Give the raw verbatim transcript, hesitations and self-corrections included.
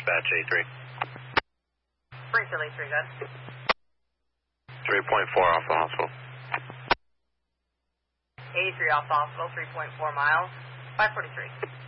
dispatch eighty-three. Springfield eighty-three, good. three point four off the hospital. eighty-three off the hospital, three point four miles, five forty-three.